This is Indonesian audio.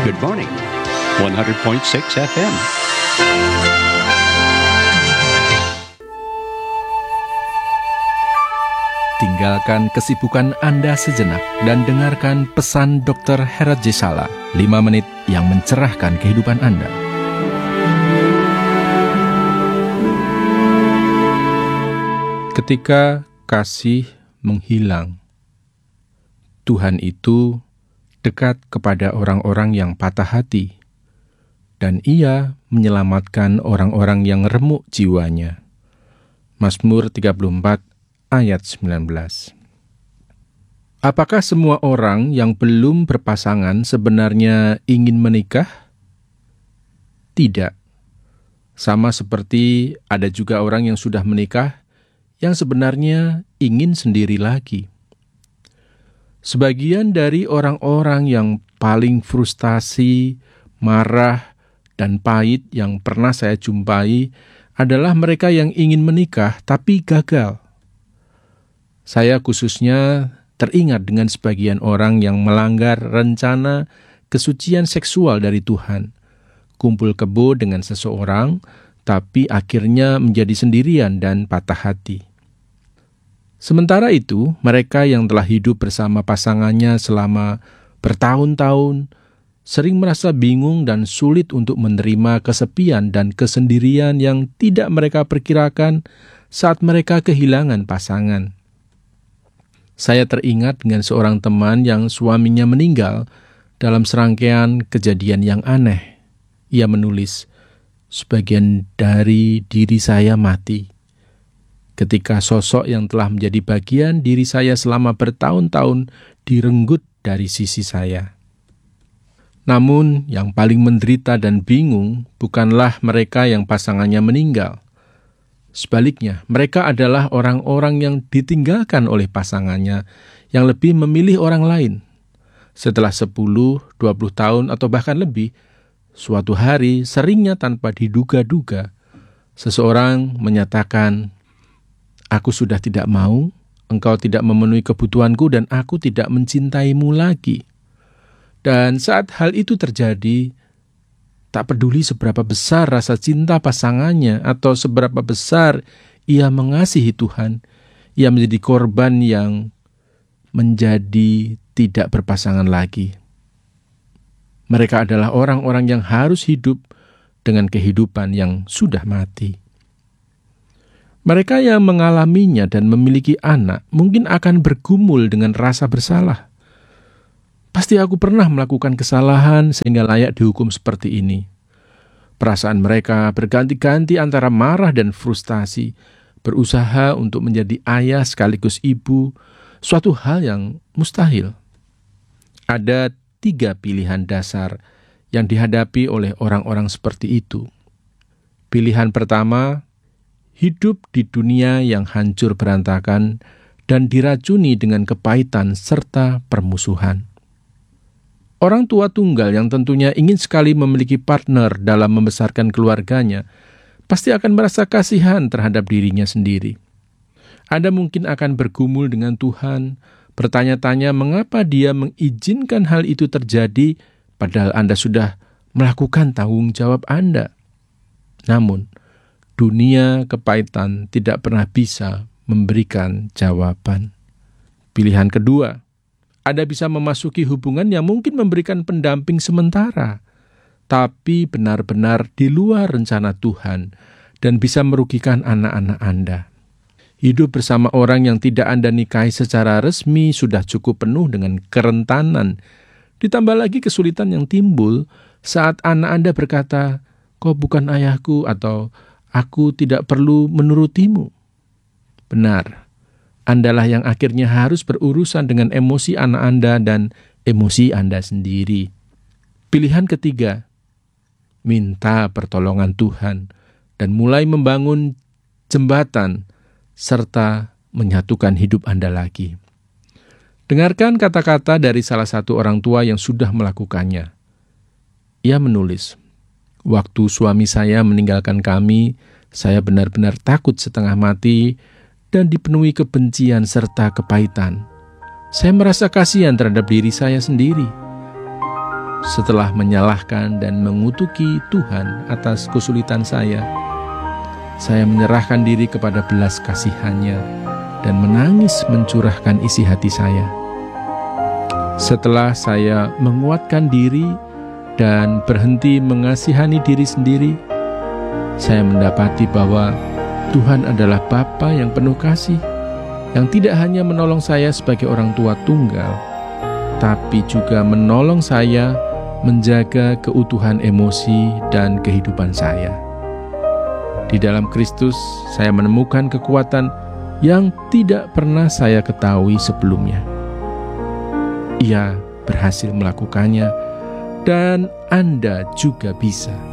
Good morning, 100.6 FM. Tinggalkan kesibukan Anda sejenak dan dengarkan pesan Dr. Herat Jesala, 5 menit yang mencerahkan kehidupan Anda. Ketika kasih menghilang, Tuhan itu dekat kepada orang-orang yang patah hati, dan Ia menyelamatkan orang-orang yang remuk jiwanya. Mazmur 34 ayat 19. Apakah semua orang yang belum berpasangan sebenarnya ingin menikah? Tidak. Sama seperti ada juga orang yang sudah menikah yang sebenarnya ingin sendiri lagi. Sebagian dari orang-orang yang paling frustasi, marah, dan pahit yang pernah saya jumpai adalah mereka yang ingin menikah tapi gagal. Saya khususnya teringat dengan sebagian orang yang melanggar rencana kesucian seksual dari Tuhan. Kumpul kebo dengan seseorang, tapi akhirnya menjadi sendirian dan patah hati. Sementara itu, mereka yang telah hidup bersama pasangannya selama bertahun-tahun sering merasa bingung dan sulit untuk menerima kesepian dan kesendirian yang tidak mereka perkirakan saat mereka kehilangan pasangan. Saya teringat dengan seorang teman yang suaminya meninggal dalam serangkaian kejadian yang aneh. Ia menulis, "Sebagian dari diri saya mati ketika sosok yang telah menjadi bagian diri saya selama bertahun-tahun direnggut dari sisi saya." Namun, yang paling menderita dan bingung bukanlah mereka yang pasangannya meninggal. Sebaliknya, mereka adalah orang-orang yang ditinggalkan oleh pasangannya, yang lebih memilih orang lain. Setelah 10, 20 tahun atau bahkan lebih, suatu hari seringnya tanpa diduga-duga, seseorang menyatakan, "Aku sudah tidak mau, engkau tidak memenuhi kebutuhanku dan aku tidak mencintaimu lagi." Dan saat hal itu terjadi, tak peduli seberapa besar rasa cinta pasangannya atau seberapa besar ia mengasihi Tuhan, ia menjadi korban yang menjadi tidak berpasangan lagi. Mereka adalah orang-orang yang harus hidup dengan kehidupan yang sudah mati. Mereka yang mengalaminya dan memiliki anak mungkin akan bergumul dengan rasa bersalah. Pasti aku pernah melakukan kesalahan sehingga layak dihukum seperti ini. Perasaan mereka berganti-ganti antara marah dan frustasi, berusaha untuk menjadi ayah sekaligus ibu, suatu hal yang mustahil. Ada 3 pilihan dasar yang dihadapi oleh orang-orang seperti itu. Pilihan pertama, hidup di dunia yang hancur berantakan dan diracuni dengan kepahitan serta permusuhan. Orang tua tunggal yang tentunya ingin sekali memiliki partner dalam membesarkan keluarganya, pasti akan merasa kasihan terhadap dirinya sendiri. Anda mungkin akan bergumul dengan Tuhan, bertanya-tanya mengapa Dia mengizinkan hal itu terjadi, padahal Anda sudah melakukan tanggung jawab Anda. Namun, dunia kepahitan tidak pernah bisa memberikan jawaban. Pilihan kedua, Anda bisa memasuki hubungan yang mungkin memberikan pendamping sementara, tapi benar-benar di luar rencana Tuhan dan bisa merugikan anak-anak Anda. Hidup bersama orang yang tidak Anda nikahi secara resmi sudah cukup penuh dengan kerentanan. Ditambah lagi kesulitan yang timbul saat anak Anda berkata, "Kau bukan ayahku," atau "Aku tidak perlu menurutimu." Benar. Andalah yang akhirnya harus berurusan dengan emosi anak Anda dan emosi Anda sendiri. Pilihan ketiga, minta pertolongan Tuhan dan mulai membangun jembatan serta menyatukan hidup Anda lagi. Dengarkan kata-kata dari salah satu orang tua yang sudah melakukannya. Ia menulis, "Waktu suami saya meninggalkan kami, saya benar-benar takut setengah mati dan dipenuhi kebencian serta kepahitan. Saya merasa kasihan terhadap diri saya sendiri. setelah menyalahkan dan mengutuki Tuhan atas kesulitan saya menyerahkan diri kepada belas kasihan-Nya dan menangis mencurahkan isi hati saya. Setelah saya menguatkan diri dan berhenti mengasihani diri sendiri, saya mendapati bahwa Tuhan adalah Bapa yang penuh kasih, yang tidak hanya menolong saya sebagai orang tua tunggal, tapi juga menolong saya menjaga keutuhan emosi dan kehidupan saya. Di dalam Kristus, saya menemukan kekuatan yang tidak pernah saya ketahui sebelumnya. Ia berhasil melakukannya, dan Anda juga bisa.